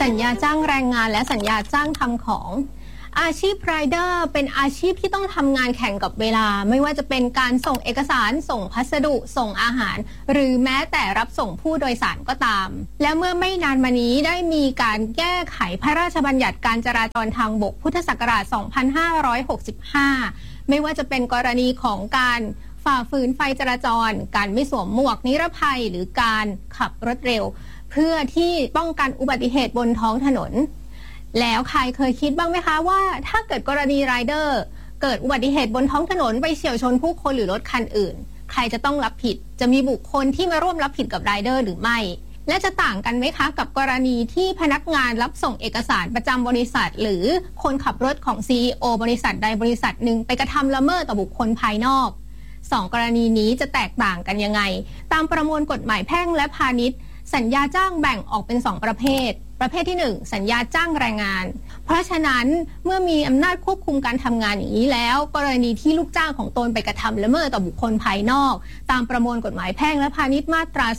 ญญาจ้างแรงงานและสัญญาจ้างทำของอาชีพไรเดอร์เป็นอาชีพที่ต้องทำงานแข่งกับเวลาไม่ว่าจะเป็นการส่งเอกสารส่งพัสดุส่งอาหารหรือแม้แต่รับส่งผู้โดยสารก็ตามและเมื่อไม่นานมานี้ได้มีการแก้ไขพระราชบัญญัติการจราจรทางบกพุทธศักราช 2565 ไม่ว่าจะเป็นกรณีของการฝ่าฝืนไฟจราจรการไม่สวมหมวกนิรภัยหรือการขับรถเร็วเพื่อที่ป้องกันอุบัติเหตุบนท้องถนนแล้วใครเคยคิดบ้างไหมคะว่าถ้าเกิดกรณีไรเดอร์เกิดอุบัติเหตุบนท้องถนนไปเฉี่ยวชนผู้คนหรือรถคันอื่นใครจะต้องรับผิดจะมีบุคคลที่มาร่วมรับผิดกับไรเดอร์หรือไม่และจะต่างกันไหมคะกับกรณีที่พนักงานรับส่งเอกสารประจำบริษัทหรือคนขับรถของ CEO บริษัทใดบริษัทหนึ่งไปกระทำละเมิดต่อบุคคลภายนอก2 กรณีนี้จะแตกต่างกันยังไงตามประมวลกฎหมายแพ่งและพาณิชย์สัญญาจ้างแบ่งออกเป็น2 ประเภทที่1สัญญาจ้างแรงงานเพราะฉะนั้นเมื่อมีอำนาจควบคุมการทำงานอย่างนี้แล้วกรณีที่ลูกจ้างของตนไปกระทำละเมิดต่อบุคคลภายนอกตามประมวลกฎหมายแพ่งและพาณิชย์มาตรา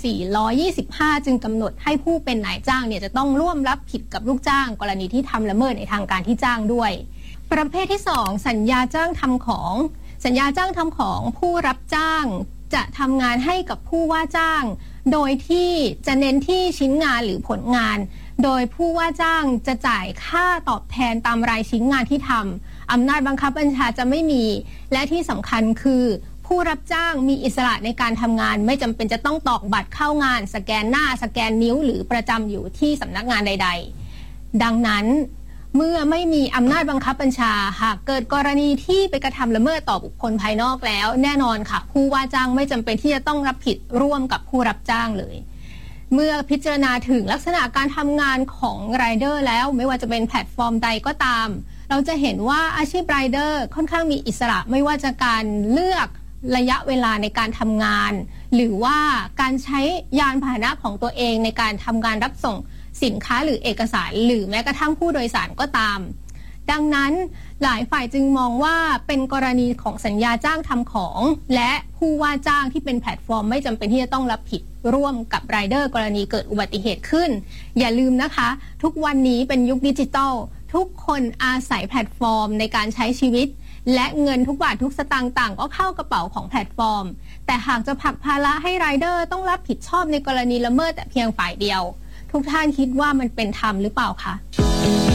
425จึงกำหนดให้ผู้เป็นนายจ้างเนี่ยจะต้องร่วมรับผิดกับลูกจ้างกรณีที่ทำละเมิดในทางการที่จ้างด้วยประเภทที่2สัญญาจ้างทำของสัญญาจ้างทำของผู้รับจ้างจะทำงานให้กับผู้ว่าจ้างโดยที่จะเน้นที่ชิ้นงานหรือผลงานโดยผู้ว่าจ้างจะจ่ายค่าตอบแทนตามรายชิ้นงานที่ทำอำนาจบังคับบัญชาจะไม่มีและที่สำคัญคือผู้รับจ้างมีอิสระในการทำงานไม่จำเป็นจะต้องตอกบัตรเข้างานสแกนหน้าสแกนนิ้วหรือประจำอยู่ที่สำนักงานใดๆดังนั้นเมื่อไม่มีอำนาจบังคับบัญชาหากเกิดกรณีที่ไปกระทำละเมิดต่อบุคคลภายนอกแล้วแน่นอนค่ะผู้ว่าจ้างไม่จำเป็นที่จะต้องรับผิดร่วมกับผู้รับจ้างเลยเมื่อพิจารณาถึงลักษณะการทำงานของไรเดอร์แล้วไม่ว่าจะเป็นแพลตฟอร์มใดก็ตามเราจะเห็นว่าอาชีพไรเดอร์ค่อนข้างมีอิสระไม่ว่าจะการเลือกระยะเวลาในการทำงานหรือว่าการใช้ยานพาหนะของตัวเองในการทำงานรับส่งสินค้าหรือเอกสารหรือแม้กระทั่งผู้โดยสารก็ตามดังนั้นหลายฝ่ายจึงมองว่าเป็นกรณีของสัญญาจ้างทำของและผู้ว่าจ้างที่เป็นแพลตฟอร์มไม่จำเป็นที่จะต้องรับผิดร่วมกับไรเดอร์กรณีเกิดอุบัติเหตุขึ้นอย่าลืมนะคะทุกวันนี้เป็นยุคดิจิทัลทุกคนอาศัยแพลตฟอร์มในการใช้ชีวิตและเงินทุกบาททุกสตางค์ต่างก็เข้ากระเป๋าของแพลตฟอร์มแต่หากจะผลักภาระให้ไรเดอร์ต้องรับผิดชอบในกรณีละเมิดแต่เพียงฝ่ายเดียวทุกท่านคิดว่ามันเป็นธรรมหรือเปล่าคะ